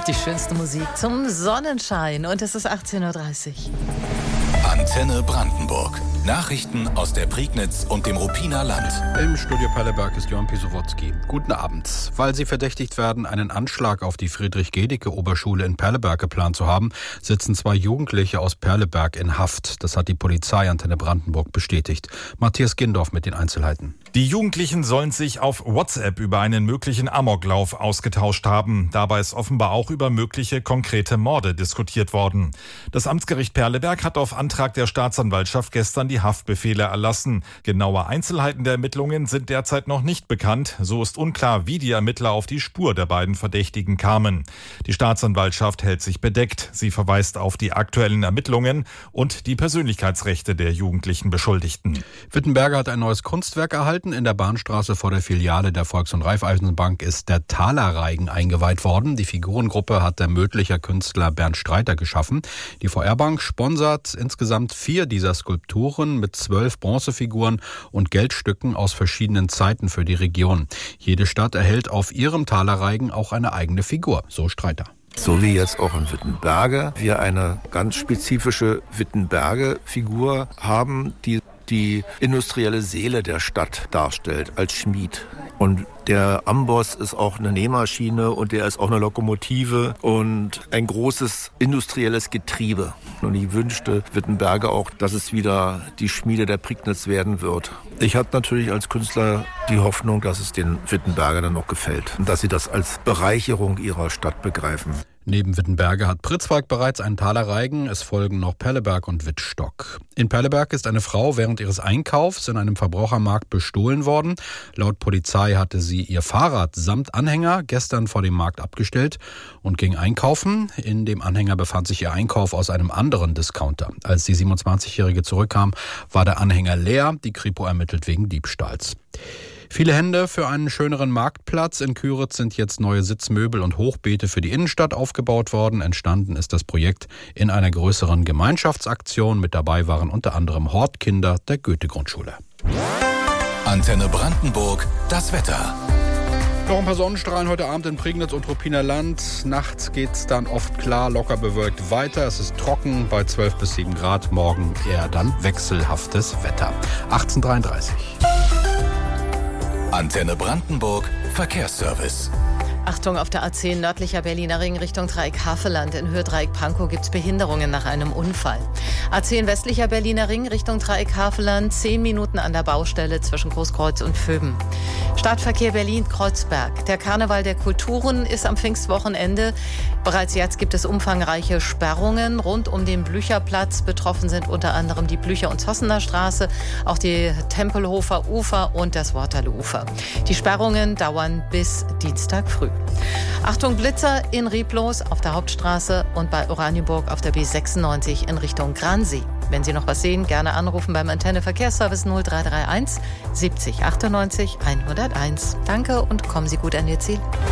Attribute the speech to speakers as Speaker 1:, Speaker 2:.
Speaker 1: Die schönste Musik zum Sonnenschein. Und es ist 18.30 Uhr.
Speaker 2: Antenne Brandenburg. Nachrichten aus der Prignitz und dem Ruppiner Land.
Speaker 3: Im Studio Perleberg ist Johann Pisowotzki. Guten Abend. Weil sie verdächtigt werden, einen Anschlag auf die Friedrich-Gedicke-Oberschule in Perleberg geplant zu haben, sitzen 2 Jugendliche aus Perleberg in Haft. Das hat die Polizei Antenne Brandenburg bestätigt. Matthias Gindorf mit den Einzelheiten.
Speaker 4: Die Jugendlichen sollen sich auf WhatsApp über einen möglichen Amoklauf ausgetauscht haben. Dabei ist offenbar auch über mögliche konkrete Morde diskutiert worden. Das Amtsgericht Perleberg hat auf Antrag der Staatsanwaltschaft gestern die Haftbefehle erlassen. Genaue Einzelheiten der Ermittlungen sind derzeit noch nicht bekannt. So ist unklar, wie die Ermittler auf die Spur der beiden Verdächtigen kamen. Die Staatsanwaltschaft hält sich bedeckt. Sie verweist auf die aktuellen Ermittlungen und die Persönlichkeitsrechte der jugendlichen Beschuldigten.
Speaker 3: Wittenberger hat ein neues Kunstwerk erhalten. In der Bahnstraße vor der Filiale der Volks- und Raiffeisenbank ist der Thalerreigen eingeweiht worden. Die Figurengruppe hat der Mödlicher Künstler Bernd Streiter geschaffen. Die VR-Bank sponsert insgesamt 4 dieser Skulpturen mit 12 Bronzefiguren und Geldstücken aus verschiedenen Zeiten für die Region. Jede Stadt erhält auf ihrem Thalerreigen auch eine eigene Figur, so Streiter.
Speaker 5: So wie jetzt auch in Wittenberge wir eine ganz spezifische Wittenberge-Figur haben, die die industrielle Seele der Stadt darstellt, als Schmied. Und der Amboss ist auch eine Nähmaschine und der ist auch eine Lokomotive und ein großes industrielles Getriebe. Und ich wünschte Wittenberge auch, dass es wieder die Schmiede der Prignitz werden wird. Ich habe natürlich als Künstler die Hoffnung, dass es den Wittenberger dann noch gefällt und dass sie das als Bereicherung ihrer Stadt begreifen.
Speaker 3: Neben Wittenberge hat Pritzwalk bereits einen Thalerreigen. Es folgen noch Perleberg und Wittstock. In Perleberg ist eine Frau während ihres Einkaufs in einem Verbrauchermarkt bestohlen worden. Laut Polizei hatte sie ihr Fahrrad samt Anhänger gestern vor dem Markt abgestellt und ging einkaufen. In dem Anhänger befand sich ihr Einkauf aus einem anderen Discounter. Als die 27-Jährige zurückkam, war der Anhänger leer. Die Kripo ermittelt wegen Diebstahls. Viele Hände für einen schöneren Marktplatz. In Küritz sind jetzt neue Sitzmöbel und Hochbeete für die Innenstadt aufgebaut worden. Entstanden ist das Projekt in einer größeren Gemeinschaftsaktion. Mit dabei waren unter anderem Hortkinder der Goethe-Grundschule.
Speaker 2: Antenne Brandenburg, das Wetter.
Speaker 3: Noch ein paar Sonnenstrahlen heute Abend in Prignitz und Ruppiner Land. Nachts geht's dann oft klar, locker bewölkt weiter. Es ist trocken bei 12 bis 7 Grad. Morgen eher dann wechselhaftes Wetter. 18:33.
Speaker 2: Antenne Brandenburg, Verkehrsservice.
Speaker 1: Achtung, auf der A10 nördlicher Berliner Ring Richtung Dreieck-Havelland. In Höhe Dreieck-Pankow gibt es Behinderungen nach einem Unfall. A10 westlicher Berliner Ring Richtung Dreieck-Havelland. 10 Minuten an der Baustelle zwischen Großkreuz und Vöben. Stadtverkehr Berlin-Kreuzberg. Der Karneval der Kulturen ist am Pfingstwochenende. Bereits jetzt gibt es umfangreiche Sperrungen rund um den Blücherplatz. Betroffen sind unter anderem die Blücher- und Zossener Straße, auch die Tempelhofer Ufer und das Waterloo-Ufer. Die Sperrungen dauern bis Dienstag früh. Achtung, Blitzer in Rieblos auf der Hauptstraße und bei Oranienburg auf der B96 in Richtung Gransee. Wenn Sie noch was sehen, gerne anrufen beim Antenne Verkehrsservice 0331 70 98 101. Danke und kommen Sie gut an Ihr Ziel.